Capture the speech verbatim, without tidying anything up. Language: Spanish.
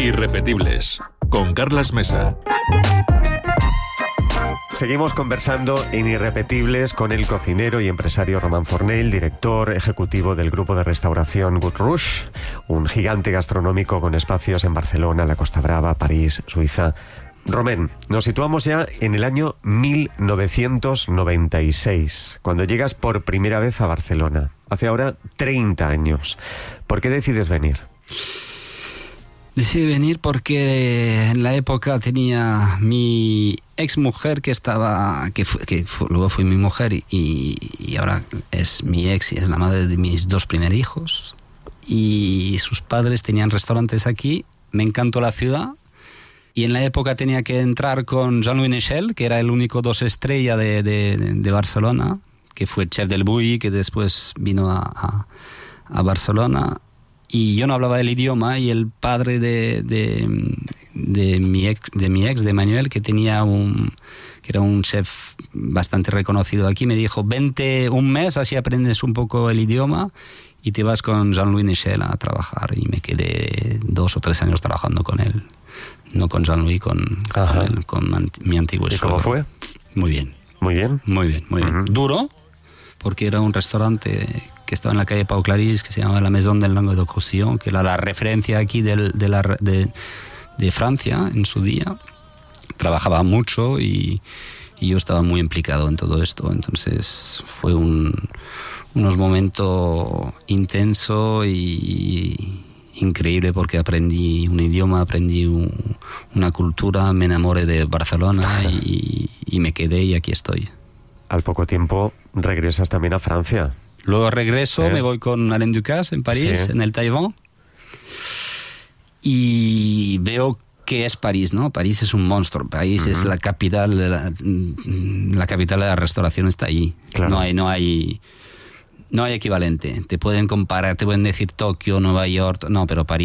Irrepetibles, con Carlas Mesa. Seguimos conversando en Irrepetibles con el cocinero y empresario Román Fornell, director ejecutivo del grupo de restauración Good Rush, un gigante gastronómico con espacios en Barcelona, la Costa Brava, París, Suiza. Román, nos situamos ya en el año mil novecientos noventa y seis, cuando llegas por primera vez a Barcelona, hace ahora treinta años. ¿Por qué decides venir? Decidí venir porque en la época tenía mi ex mujer que estaba, que, fue, que fue, luego fue mi mujer y, y ahora es mi ex y es la madre de mis dos primeros hijos. Y sus padres tenían restaurantes aquí. Me encantó la ciudad. Y en la época tenía que entrar con Jean-Louis Nechel, que era el único dos estrellas de, de, de Barcelona, que fue chef del Bulli, que después vino a, a, a Barcelona. Y yo no hablaba el idioma y el padre de, de, de, mi ex, de mi ex, de Manuel, que tenía un, que era un chef bastante reconocido aquí, me dijo, vente un mes, así aprendes un poco el idioma y te vas con Jean-Louis Nechel a trabajar. Y me quedé dos o tres años trabajando con él. No con Jean-Louis, con, con, él, con mi antiguo suegro. ¿Y cómo fue? Muy bien. Muy bien. Muy bien, muy bien. Uh-huh. Duro, porque era un restaurante que estaba en la calle Pau Clarís, que se llamaba la Maison del Languedoc-Roussillon, que era la referencia aquí de, de, la, de, de Francia en su día. Trabajaba mucho y, y yo estaba muy implicado en todo esto. Entonces fue un, unos momentos intensos y increíble, porque aprendí un idioma, aprendí un, una cultura, me enamoré de Barcelona y, y me quedé y aquí estoy. Al poco tiempo regresas también a Francia. Luego regreso, ¿Eh? me voy con Alain Ducasse en París, sí. En el Taïwan, y veo que es París, ¿no? París es un monstruo. París uh-huh. es la capital de la, la capital de la restauración, está allí. Claro. No hay, no hay, no hay equivalente. Te pueden comparar, te pueden decir Tokio, Nueva York, no, pero París